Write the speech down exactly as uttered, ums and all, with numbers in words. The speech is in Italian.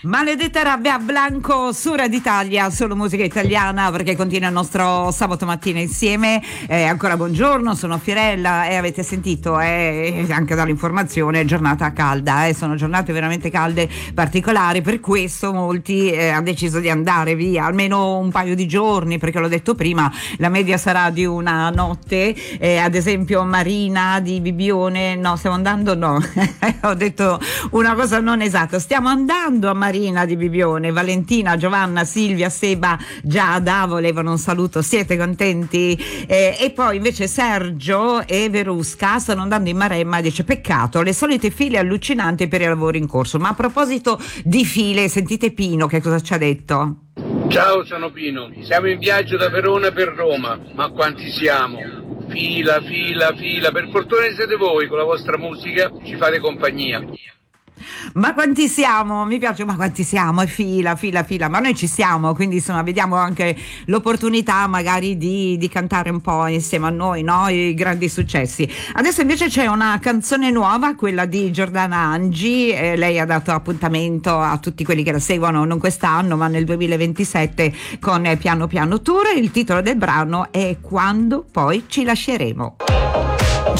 Maledetta rabbia Blanco su Radio Italia, solo musica italiana, perché continua il nostro sabato mattina insieme. Eh, ancora buongiorno, sono Fiorella e avete sentito eh, anche dall'informazione, giornata calda, eh, sono giornate veramente calde, particolari, per questo molti eh, hanno deciso di andare via almeno un paio di giorni, perché l'ho detto prima, la media sarà di una notte, eh, ad esempio Marina di Bibbione, no, stiamo andando, no, ho detto una cosa non esatta, stiamo andando a Marina di Bibbione. Valentina, Giovanna, Silvia, Seba, Giada volevano un saluto, siete contenti? Eh, e poi invece Sergio e Verusca stanno andando in Maremma, dice peccato, le solite file allucinanti per i lavori in corso. Ma a proposito di file, sentite Pino che cosa ci ha detto. Ciao, sono Pino, siamo in viaggio da Verona per Roma, ma quanti siamo? Fila, fila, fila, per fortuna siete voi, con la vostra musica ci fate compagnia. Ma quanti siamo? Mi piace, ma quanti siamo? E fila, fila, fila, ma noi ci siamo, quindi insomma vediamo anche l'opportunità magari di, di cantare un po' insieme a noi, no? I grandi successi. Adesso invece c'è una canzone nuova, quella di Giordana Angi, eh, lei ha dato appuntamento a tutti quelli che la seguono non quest'anno ma nel duemilaventisette con Piano Piano Tour. Il titolo del brano è Quando poi ci lasceremo.